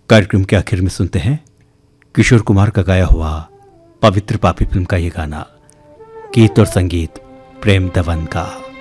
कार्यक्रम के आखिर में सुनते हैं किशोर कुमार का गाया हुआ पवित्र पापी फिल्म का ये गाना, गीत और संगीत प्रेम दवन का।